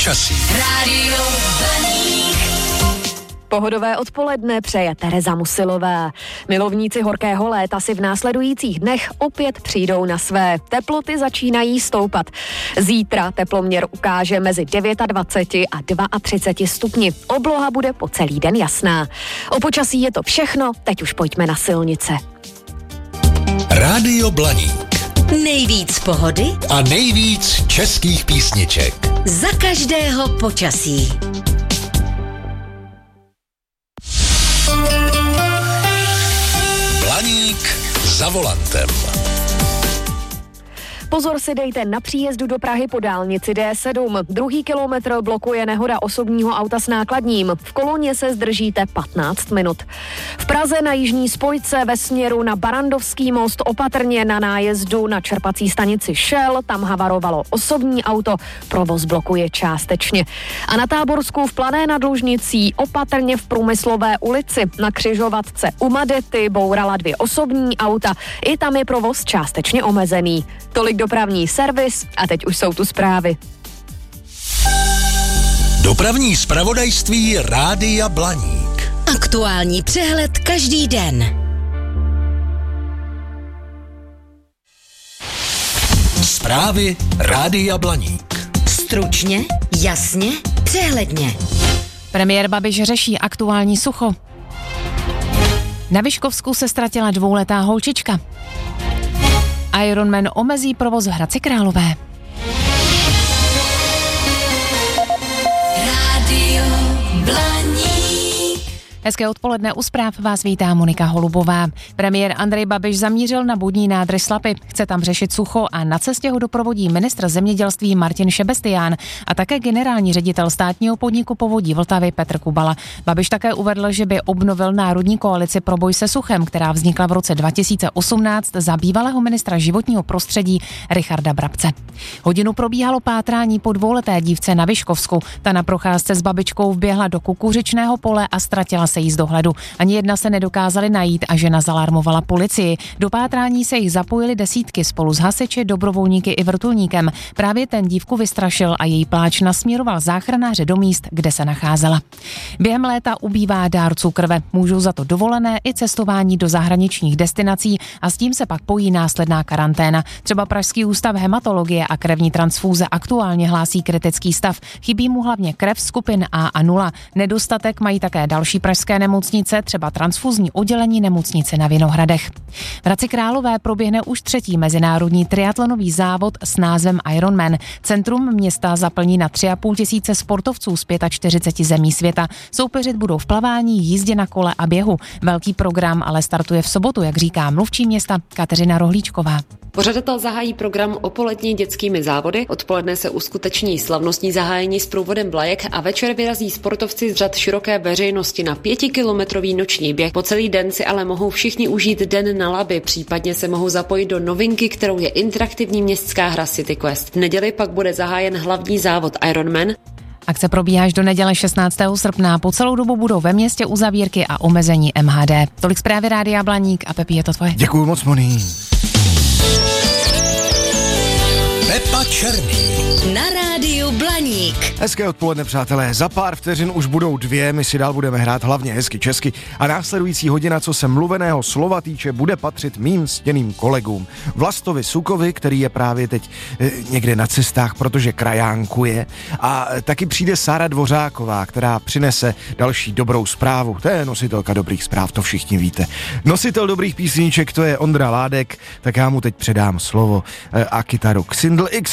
počasí. Rádio Blaník. Pohodové odpoledne přeje Tereza Musilová. Milovníci horkého léta si v následujících dnech opět přijdou na své. Teploty začínají stoupat. Zítra teploměr ukáže mezi 29 a 32 stupni. Obloha bude po celý den jasná. O počasí je to všechno, teď už pojďme na silnice. Rádio Blaník. Nejvíc pohody A nejvíc českých písniček. za každého počasí. Blaník za volantem. Pozor si dejte na příjezdu do Prahy po dálnici D7. Druhý kilometr blokuje nehoda osobního auta s nákladním. V koloně se zdržíte 15 minut. V Praze na jižní spojce ve směru na Barandovský most opatrně na nájezdu na čerpací stanici Shell. Tam havarovalo osobní auto, provoz blokuje částečně. A na Táborsku v Plané nad Lužnicí opatrně v Průmyslové ulici na křižovatce u Madety bourala 2 osobní auta. I tam je provoz částečně omezený. Tolik dopravní servis a teď už jsou tu zprávy. Dopravní zpravodajství Rádia Blaník. Aktuální přehled každý den. Zprávy Rádia Blaník. Stručně, jasně, přehledně. Premiér Babiš řeší aktuální sucho. Na Vyškovsku se ztratila 2letá holčička. Ironman omezí provoz v Hradci Králové. Rádio Blaník. Hezké odpoledne, u zpráv vás vítá Monika Holubová. Premiér Andrej Babiš zamířil na vodní nádrž Slapy. Chce tam řešit sucho a na cestě ho doprovodí ministr zemědělství Martin Šebestián a také generální ředitel státního podniku Povodí Vltavy Petr Kubala. Babiš také uvedl, že by obnovil národní koalici pro boj se suchem, která vznikla v roce 2018 za bývalého ministra životního prostředí Richarda Brabce. Hodinu probíhalo pátrání po 2leté dívce na Vyškovsku. Ta na procházce s babičkou vběhla do kukuřičného pole a ztratila se jí z dohledu. Ani jedna se nedokázali najít a žena zalarmovala policii. Do pátrání se jich zapojili desítky spolu s hasiči, dobrovolníky i vrtulníkem. Právě ten dívku vystrašil a její pláč nasměroval záchranáře do míst, kde se nacházela. Během léta ubývá dárců krve. Můžou za to dovolené i cestování do zahraničních destinací a s tím se pak pojí následná karanténa. Třeba Pražský ústav hematologie a krevní transfúze aktuálně hlásí kritický stav. Chybí mu hlavně krev skupin A a 0. Nedostatek mají také další pražské nemocnice, třeba transfuzní oddělení nemocnice na Vinohradech. V Hradci Králové proběhne už 3. mezinárodní triatlonový závod s názvem Ironman. Centrum města zaplní na 3,5 tisíce sportovců z 45 zemí světa. Soupeřit budou v plavání, jízdě na kole a běhu. Velký program ale startuje v sobotu, jak říká mluvčí města Kateřina Rohlíčková. Pořadatel zahájí program opolední dětskými závody, odpoledne se uskuteční slavnostní zahájení s průvodem vlajek a večer vyrazí sportovci z řad široké veřejnosti na 5kilometrový noční běh. Po celý den si ale mohou všichni užít den na Labi, případně se mohou zapojit do novinky, kterou je interaktivní městská hra City Quest. V neděli pak bude zahájen hlavní závod Ironman. Akce probíhá až do neděle 16. srpna. Po celou dobu budou ve městě uzavírky a omezení MHD. Tolik zprávy Rádia Blaník a Pepi, je to tvoje. Děkuju moc, Moni. Pepa Černý. Na Rádiu Blaník. Hezké odpoledne, přátelé. Za pár vteřin už budou 2, my si dál budeme hrát hlavně hezky česky a následující hodina, co se mluveného slova týče, bude patřit mým ctěným kolegům. Vlastovi Sukovi, který je právě teď někde na cestách, protože krajánkuje, a taky přijde Sára Dvořáková, která přinese další dobrou zprávu. To je nositelka dobrých zpráv, to všichni víte. Nositel dobrých písniček, to je Ondra Ládek, tak já mu teď předám slovo a kytaru. Xindl X